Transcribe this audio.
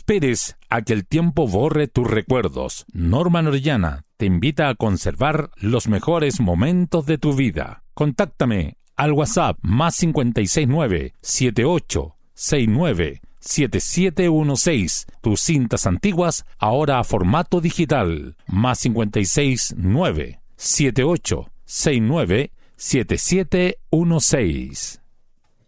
esperes a que el tiempo borre tus recuerdos. Norman Orellana te invita a conservar los mejores momentos de tu vida. Contáctame al WhatsApp más 569-7869-7716. Tus cintas antiguas ahora a formato digital. Más 569-7869-7716.